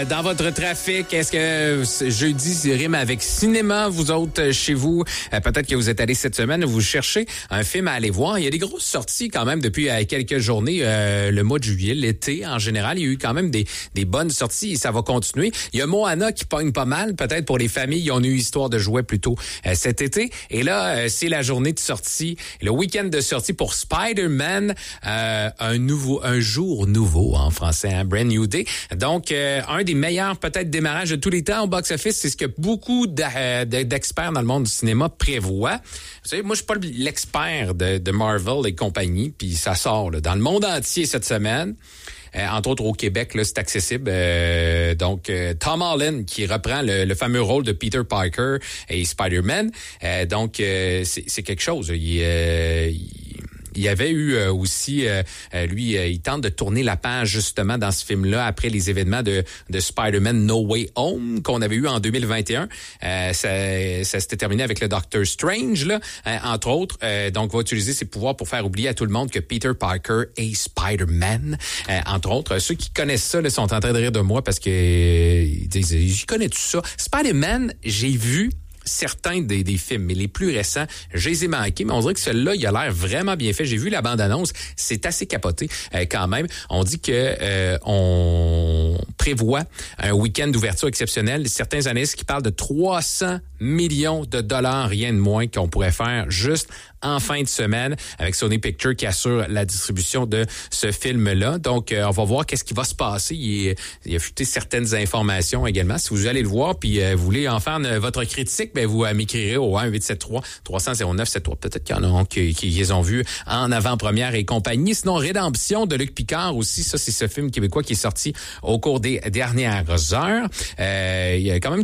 Dans votre trafic, est-ce que jeudi rime avec cinéma, vous autres, chez vous? Peut-être que vous êtes allés cette semaine, vous cherchez un film à aller voir. Il y a des grosses sorties quand même depuis quelques journées. Le mois de juillet, l'été en général, il y a eu quand même des bonnes sorties et ça va continuer. Il y a Moana qui pogne pas mal, peut-être pour les familles. On a eu Histoire de jouets plutôt cet été. Et là, c'est la journée de sortie, le week-end de sortie pour Spider-Man, un jour nouveau en français, hein, Brand New Day. Donc, un des meilleurs peut-être démarrages de tous les temps au box-office, c'est ce que beaucoup d'experts dans le monde du cinéma prévoient. Vous savez, moi, je suis pas l'expert de Marvel et compagnie, puis ça sort là, dans le monde entier cette semaine. Entre autres, au Québec, là, c'est accessible. Donc, Tom Holland qui reprend le fameux rôle de Peter Parker et Spider-Man. Donc, c'est quelque chose. Il y avait eu aussi, lui, il tente de tourner la page justement dans ce film-là après les événements de Spider-Man No Way Home qu'on avait eu en 2021. Ça s'était terminé avec le Doctor Strange, là, entre autres. Donc, va utiliser ses pouvoirs pour faire oublier à tout le monde que Peter Parker est Spider-Man, entre autres. Ceux qui connaissent ça là, sont en train de rire de moi parce que ils disent, j'y connais tout ça. Spider-Man, j'ai vu certains des films, mais les plus récents, je les ai manqués, mais on dirait que celui-là, il a l'air vraiment bien fait. J'ai vu la bande-annonce, c'est assez capoté quand même. On dit que on prévoit un week-end d'ouverture exceptionnel. Certains analystes qui parlent de 300 millions de dollars, rien de moins, qu'on pourrait faire juste en fin de semaine avec Sony Pictures qui assure la distribution de ce film-là. Donc, on va voir qu'est-ce qui va se passer. Il a fuité certaines informations également. Si vous allez le voir puis vous voulez en faire votre critique, ben vous m'écrirez au 1-873-300-0973. Peut-être qu'il y en a qui les ont vus en avant-première et compagnie. Sinon, Rédemption de Luc Picard aussi, ça c'est ce film québécois qui est sorti au cours des dernières heures. Il y a quand même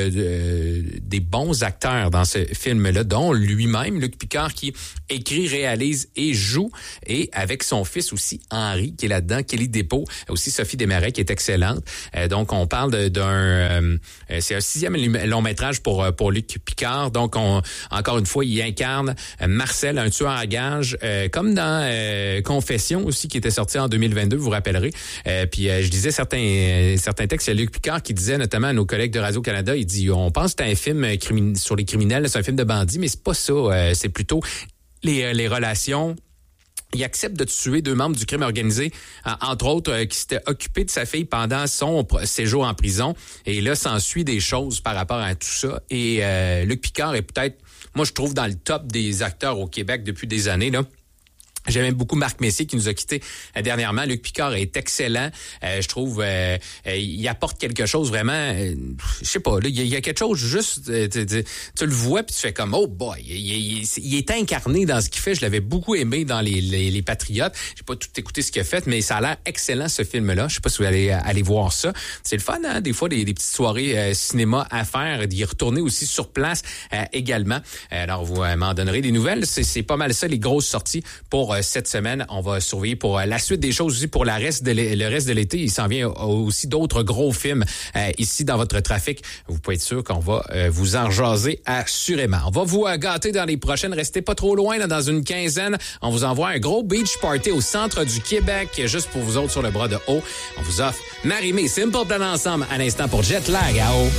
des bons acteurs dans ce film-là, dont lui-même, Luc Picard, qui écrit, réalise et joue, et avec son fils aussi, Henri, qui est là-dedans, Kelly Despaux, aussi Sophie Desmarais, qui est excellente. Donc, on parle c'est un 6e long-métrage pour Luc Picard. Donc, encore une fois, il incarne Marcel, un tueur à gages, comme dans Confession aussi, qui était sorti en 2022, vous vous rappellerez. Puis, je disais certains textes, il y a Luc Picard qui disait, notamment à nos collègues de Radio-Canada, il dit, on pense que c'est un film sur les criminels, c'est un film de bandits, mais c'est pas ça. C'est plutôt les relations. Il accepte de tuer 2 membres du crime organisé, entre autres, qui s'étaient occupés de sa fille pendant son séjour en prison. Et là, s'ensuit des choses par rapport à tout ça. Et Luc Picard est peut-être, moi, je trouve, dans le top des acteurs au Québec depuis des années, là. J'aime beaucoup Marc Messier qui nous a quittés dernièrement. Luc Picard est excellent. Je trouve il apporte quelque chose vraiment, je sais pas, là, il y a quelque chose juste, tu le vois puis tu fais comme, oh boy, il est incarné dans ce qu'il fait. Je l'avais beaucoup aimé dans les Patriotes. J'ai pas tout écouté ce qu'il a fait, mais ça a l'air excellent ce film-là. Je sais pas si vous allez aller voir ça. C'est le fun, hein, des fois des petites soirées cinéma à faire, d'y retourner aussi sur place également. Alors vous m'en donnerez des nouvelles. C'est pas mal ça, les grosses sorties pour cette semaine. On va surveiller pour la suite des choses aussi pour le reste de l'été. Il s'en vient aussi d'autres gros films ici dans votre trafic. Vous pouvez être sûr qu'on va vous en jaser assurément. On va vous gâter dans les prochaines. Restez pas trop loin, là, dans une quinzaine. On vous envoie un gros beach party au centre du Québec, juste pour vous autres sur le bras de haut. On vous offre Marie-Mé, Simple Plan ensemble à l'instant pour Jet Lag à haut.